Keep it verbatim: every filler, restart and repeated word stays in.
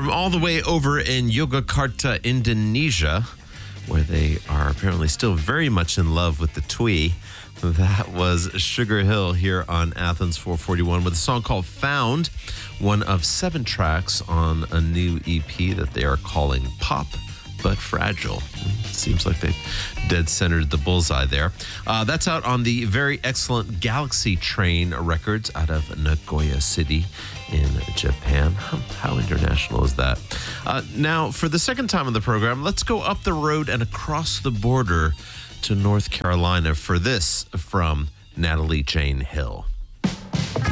From all the way over in Yogyakarta, Indonesia, where they are apparently still very much in love with the twee. That was Sugar Hill here on Athens four forty-one with a song called Found, one of seven tracks on a new E P that they are calling Pop But Fragile. Seems like they dead centered the bullseye there. Uh, that's out on the very excellent Galaxy Train Records out of Nagoya City in Japan. How, how international is that? Uh, now, for the second time on the program, let's go up the road and across the border to North Carolina for this from Natalie Jane Hill.